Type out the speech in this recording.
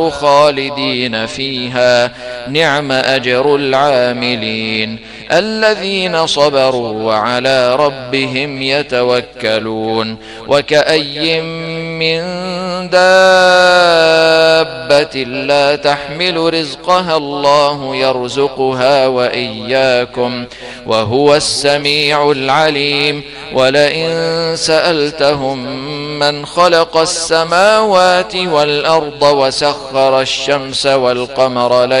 خالدين فيها نعم أجر العاملين الذين صبروا وعلى ربهم يتوكلون وكأي من دابة لا تحمل رزقها الله يرزقها وإياكم وهو السميع العليم ولئن سألتهم من خلق السماوات والأرض وسخر الشمس والقمر